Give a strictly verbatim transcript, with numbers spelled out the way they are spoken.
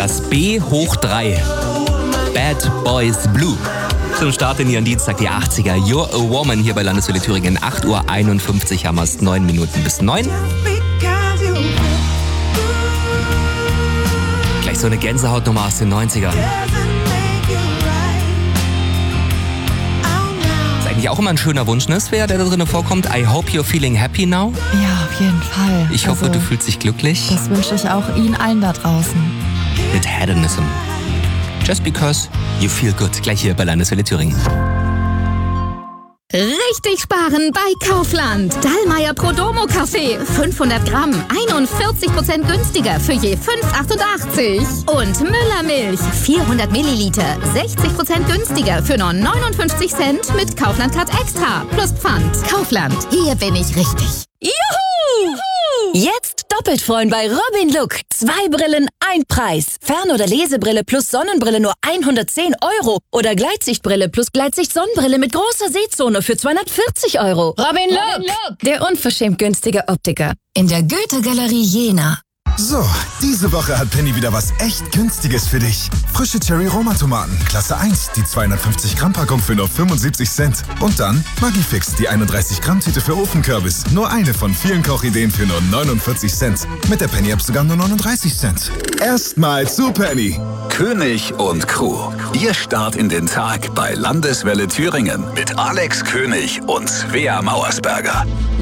Das B hoch drei. Bad Boys Blue. Zum Start in Ihren Dienstag, die achtziger. You're a Woman hier bei Landeswelle Thüringen. acht Uhr einundfünfzig haben wir es, neun Minuten bis neun. Gleich so eine Gänsehautnummer aus den neunzigern. Ist eigentlich auch immer ein schöner Wunsch, ne? Wer der da drin vorkommt. I hope you're feeling happy now. Ja, auf jeden Fall. Ich hoffe, also, du fühlst dich glücklich. Das wünsche ich auch Ihnen allen da draußen. Mit Hedonism. Just because you feel good. Gleich hier bei Landeswelle Thüringen. Richtig sparen bei Kaufland. Dallmayr Prodomo Kaffee. fünfhundert Gramm. einundvierzig Prozent günstiger für je fünf Komma achtundachtzig. Und Müller Milch. vierhundert Milliliter. sechzig Prozent günstiger für nur neunundfünfzig Cent mit Kaufland Card Extra. Plus Pfand. Kaufland. Hier bin ich richtig. Juhu! Jetzt doppelt freuen bei Robin Look. Zwei Brillen, ein Preis. Fern- oder Lesebrille plus Sonnenbrille nur hundertzehn Euro. Oder Gleitsichtbrille plus Gleitsicht-Sonnenbrille mit großer Sehzone für zweihundertvierzig Euro. Robin Look, Robin Look, der unverschämt günstige Optiker. In der Goethe-Galerie Jena. So, diese Woche hat Penny wieder was echt Günstiges für dich. Frische Cherry-Roma-Tomaten, Klasse eins, die zweihundertfünfzig Gramm Packung für nur fünfundsiebzig Cent. Und dann Maggi-Fix, die einunddreißig Gramm Tüte für Ofenkürbis. Nur eine von vielen Kochideen für nur neunundvierzig Cent. Mit der Penny-App sogar nur neununddreißig Cent. Erstmal zu Penny. König und Crew. Ihr Start in den Tag bei Landeswelle Thüringen mit Alex König und Svea Mauersberger.